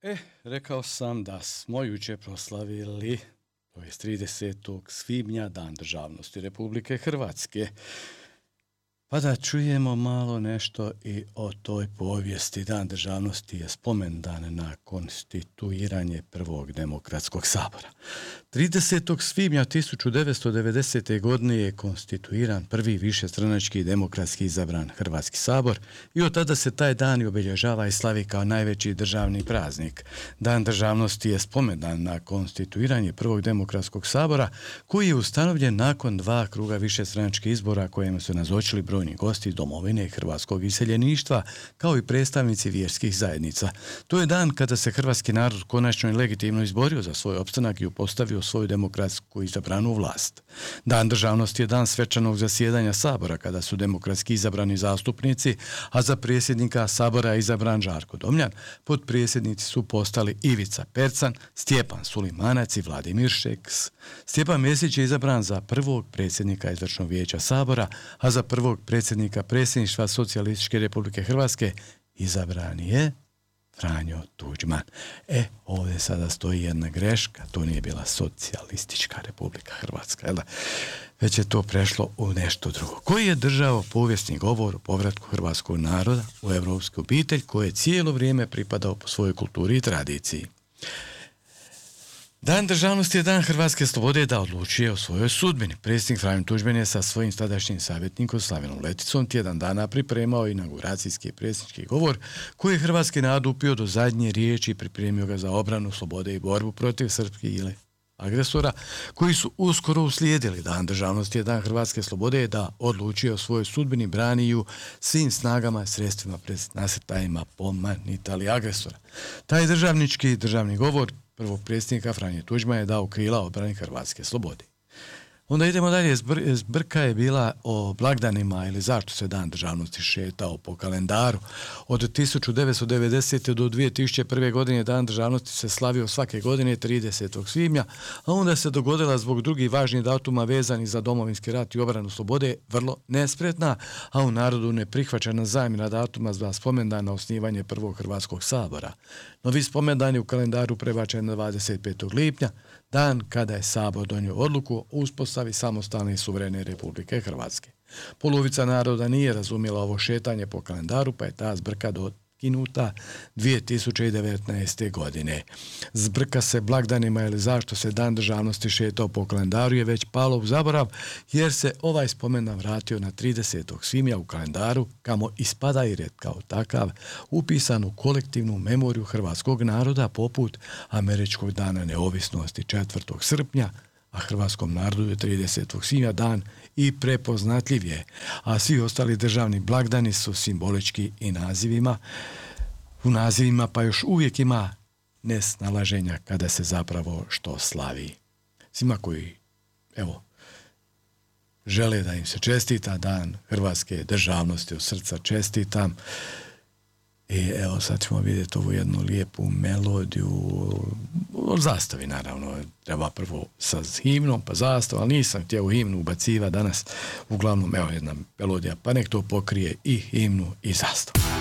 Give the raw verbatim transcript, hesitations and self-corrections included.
E, rekao sam da smo jučer proslavili, to je tridesetog svibnja, Dan državnosti Republike Hrvatske. Pa da čujemo malo nešto i o toj povijesti. Dan državnosti je spomendan na konstituiranje prvog demokratskog sabora. tridesetog svibnja tisuću devetsto devedesete. godine je konstituiran prvi višestranački demokratski izabran Hrvatski sabor i od tada se taj dan i obilježava i slavi kao najveći državni praznik. Dan državnosti je spomendan na konstituiranje prvog demokratskog sabora koji je ustanovljen nakon dva kruga višestranačkih izbora kojima su nazočili brojni gosti iz domovine i hrvatskog iseljeništva, kao i predstavnici vjerskih zajednica. To je dan kada se hrvatski narod konačno i legitimno izborio za svoj opstanak i upostavio svoju demokratsku izabranu vlast. Dan državnosti je dan svečanog zasjedanja sabora kada su demokratski izabrani zastupnici, a za predsjednika sabora je izabran Žarko Domjan. Potpredsjednici su postali Ivica Percan, Stjepan Sulimanac i Vladimir Šeks. Stjepan Mesić je izabran za prvog predsjednika izvršnog vijeća sabora, a za prvog predsjednika predsjedništva Socijalističke Republike Hrvatske izabran je Franjo Tuđman. E, ovdje sada stoji jedna greška, to nije bila Socijalistička Republika Hrvatska, jel da? Već je to prešlo u nešto drugo. Koji je držao povijesni govor o povratku hrvatskog naroda u evropsku obitelj koji je cijelo vrijeme pripadao po svojoj kulturi i tradiciji. Dan državnosti je dan hrvatske slobode da odlučuje o svojoj sudbini. Predsjednik Franjo Tuđman je sa svojim tadašnjim savjetnikom Slavenom Leticom tjedan dana pripremao inauguracijski predsjednički govor koji je hrvatski narod upio do zadnje riječi i pripremio ga za obranu slobode i borbu protiv srpskih ili agresora koji su uskoro uslijedili. Dan državnosti je dan hrvatske slobode da odlučuje o svojoj sudbini, brani ju svim snagama i sredstvima pred nasrtajima pomanitali agresora. Taj državnički državni govor prvog predsjednika Franje Tuđmana je dao krila obrani hrvatske slobode. Onda idemo dalje. Zbrka je bila o blagdanima ili zašto se dan državnosti šetao po kalendaru. Od tisuću devetsto devedesete. do dvije tisuće prve. godine dan državnosti se slavio svake godine tridesetog svibnja, a onda se dogodila zbog drugih važnih datuma vezanih za Domovinski rat i obranu slobode vrlo nespretna, a u narodu neprihvaćena zamjena datuma za spomendan na osnivanje prvog Hrvatskog sabora. Novi spomendan je u kalendaru prebačen na dvadeset petog lipnja, dan kada je Sabor donio odluku o uspostavi samostalne i suverene Republike Hrvatske. Polovica naroda nije razumjela ovo šetanje po kalendaru, pa je ta zbrka dokinuta dvije tisuće devetnaeste. godine. Zbrka se blagdanima ili zašto se dan državnosti šetao po kalendaru je već palo u zaborav, jer se ovaj spomendan vratio na tridesetog svibnja u kalendaru, kamo ispada i red kao takav upisan u kolektivnu memoriju hrvatskog naroda poput američkog dana neovisnosti četvrtog srpnja, a hrvatskom narodu je tridesetog svibnja dan i prepoznatljiv je, a svi ostali državni blagdani su simbolički i nazivima. U nazivima pa još uvijek ima nesnalaženja kada se zapravo što slavi. Svima koji, evo, žele da im se čestita dan hrvatske državnosti, od srca čestitam. I evo sad ćemo vidjeti ovu jednu lijepu melodiju od zastavi, naravno. Treba prvo sa himnom, pa zastav, ali nisam htio himnu ubaciva danas. Uglavnom, evo jedna melodija, pa nek to pokrije i himnu i zastavu.